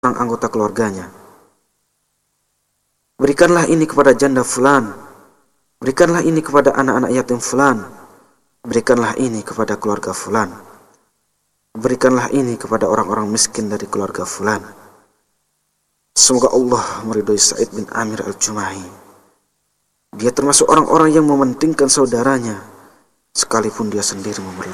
orang anggota keluarganya. Berikanlah ini kepada janda fulan, berikanlah ini kepada anak-anak yatim fulan, berikanlah ini kepada keluarga fulan, berikanlah ini kepada orang-orang miskin dari keluarga fulan. Semoga Allah meridhoi Sa'id bin Amir al-Jumahi. Dia termasuk orang-orang yang mementingkan saudaranya sekalipun dia sendiri memerlukan.